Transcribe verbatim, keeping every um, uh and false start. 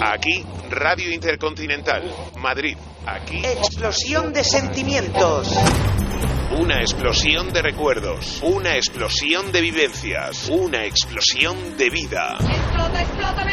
Aquí, Radio Intercontinental, Madrid. Aquí... Explosión de sentimientos. Una explosión de recuerdos. Una explosión de vivencias. Una explosión de vida. ¡Explota, explótame!